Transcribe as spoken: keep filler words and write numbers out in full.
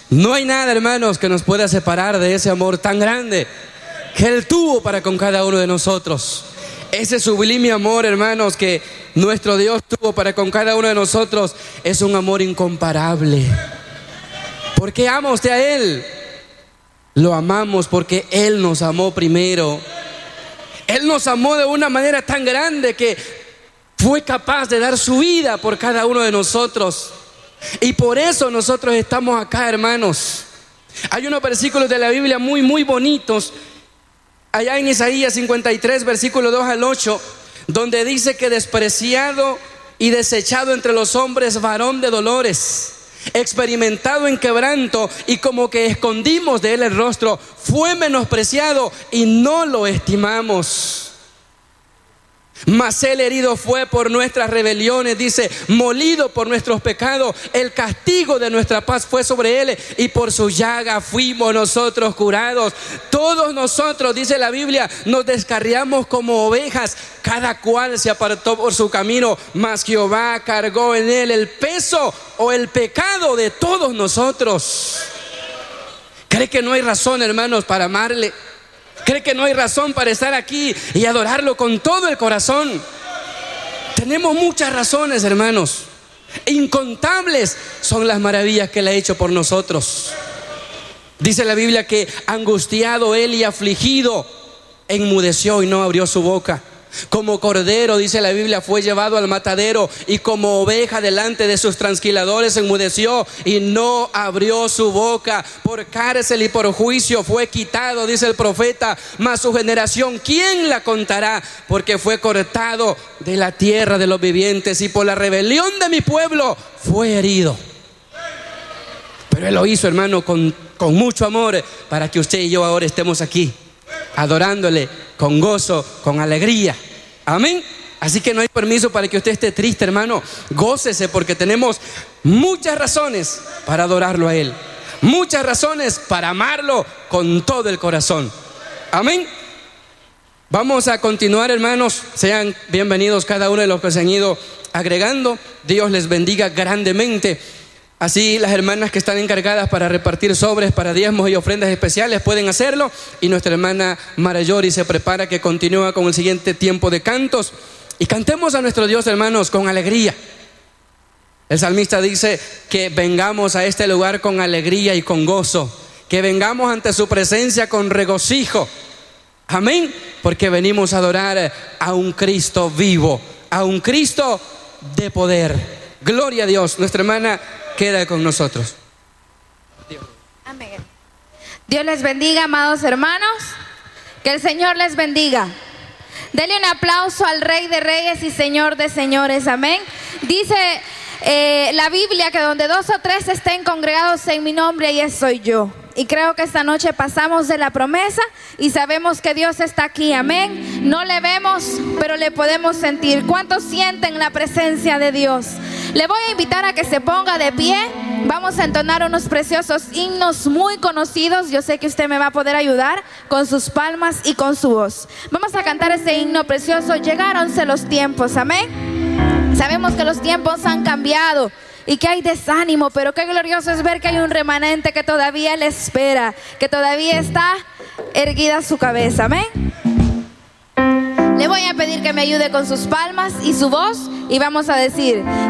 No hay nada, hermanos, que nos pueda separar de ese amor tan grande que Él tuvo para con cada uno de nosotros. Ese sublime amor, hermanos, que nuestro Dios tuvo para con cada uno de nosotros es un amor incomparable. ¿Por qué ama usted a Él? Lo amamos porque Él nos amó primero. Él nos amó de una manera tan grande que fue capaz de dar su vida por cada uno de nosotros. Y por eso nosotros estamos acá, hermanos. Hay unos versículos de la Biblia muy, muy bonitos. Allá en Isaías cincuenta y tres, versículo dos al ocho, donde dice que despreciado y desechado entre los hombres, varón de dolores, experimentado en quebranto, y como que escondimos de Él el rostro, fue menospreciado y no lo estimamos. Mas Él herido fue por nuestras rebeliones, dice, molido por nuestros pecados, el castigo de nuestra paz fue sobre Él, y por su llaga fuimos nosotros curados. Todos nosotros, dice la Biblia, nos descarriamos como ovejas, cada cual se apartó por su camino, mas Jehová cargó en Él el peso o el pecado de todos nosotros. ¿Cree que no hay razón, hermanos, para amarle? ¿Cree que no hay razón para estar aquí y adorarlo con todo el corazón? Tenemos muchas razones, hermanos. Incontables son las maravillas que Él ha hecho por nosotros. Dice la Biblia que angustiado Él y afligido, enmudeció y no abrió su boca. Como cordero, dice la Biblia, fue llevado al matadero, y como oveja delante de sus trasquiladores enmudeció y no abrió su boca. Por cárcel y por juicio fue quitado, dice el profeta, mas su generación, ¿quién la contará? Porque fue cortado de la tierra de los vivientes, y por la rebelión de mi pueblo fue herido. Pero Él lo hizo, hermano, con, con mucho amor, para que usted y yo ahora estemos aquí adorándole con gozo, con alegría. Amén. Así que no hay permiso para que usted esté triste, hermano. Gócese, porque tenemos muchas razones para adorarlo a Él, muchas razones para amarlo con todo el corazón. Amén. Vamos a continuar, hermanos. Sean bienvenidos cada uno de los que se han ido agregando. Dios les bendiga grandemente. Así las hermanas que están encargadas para repartir sobres para diezmos y ofrendas especiales pueden hacerlo, y nuestra hermana Marayori se prepara, que continúa con el siguiente tiempo de cantos. Y cantemos a nuestro Dios, hermanos, con alegría. El salmista dice que vengamos a este lugar con alegría y con gozo, que vengamos ante su presencia con regocijo. Amén. Porque venimos a adorar a un Cristo vivo, a un Cristo de poder. Gloria a Dios. Nuestra hermana queda con nosotros. Amén. Dios les bendiga, amados hermanos. Que el Señor les bendiga. Denle un aplauso al Rey de Reyes y Señor de Señores. Amén. Dice eh, la Biblia que donde dos o tres estén congregados en mi nombre, ahí soy yo. Y creo que esta noche pasamos de la promesa y sabemos que Dios está aquí, amén. No le vemos, pero le podemos sentir. ¿Cuántos sienten la presencia de Dios? Le voy a invitar a que se ponga de pie. Vamos a entonar unos preciosos himnos muy conocidos. Yo sé que usted me va a poder ayudar con sus palmas y con su voz. Vamos a cantar ese himno precioso. Llegáronse los tiempos, amén. Sabemos que los tiempos han cambiado y que hay desánimo, pero qué glorioso es ver que hay un remanente que todavía le espera, que todavía está erguida su cabeza, amén. Le voy a pedir que me ayude con sus palmas y su voz, y vamos a decir: